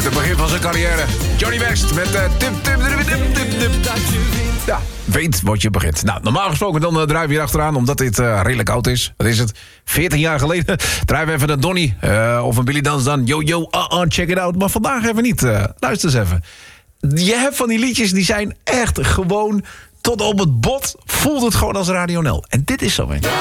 Uit het begin van zijn carrière. Johnny West met ja, weet wat je begint. Nou, normaal gesproken dan draaien we hier achteraan, omdat dit redelijk oud is. Wat is het? 14 jaar geleden draaien we even naar Donny. Of een Billy Dans dan. Yo, check it out. Maar vandaag even niet. Luister eens even. Je hebt van die liedjes, die zijn echt gewoon tot op het bot. Voelt het gewoon als Radio NL. En dit is zo een.